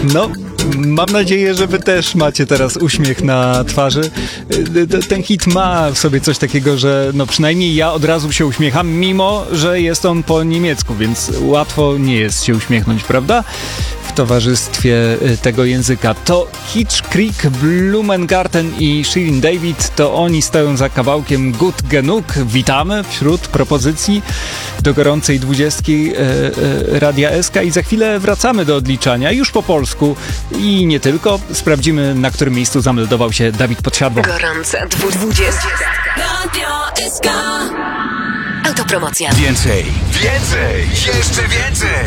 No, mam nadzieję, że wy też macie teraz uśmiech na twarzy. Ten hit ma w sobie coś takiego, że no przynajmniej ja od razu się uśmiecham, mimo że jest on po niemiecku, więc łatwo nie jest się uśmiechnąć, prawda? W towarzystwie tego języka. To Hitch Creek, Blumengarten i Shirin David, to oni stoją za kawałkiem Gut Genug. Witamy wśród propozycji do gorącej 20 Radia SK i za chwilę wracamy do odliczania już po polsku i nie tylko. Sprawdzimy, na którym miejscu zameldował się Dawid Podsiadło. Gorąca 20. Radio SK. Autopromocja. Więcej, jeszcze więcej.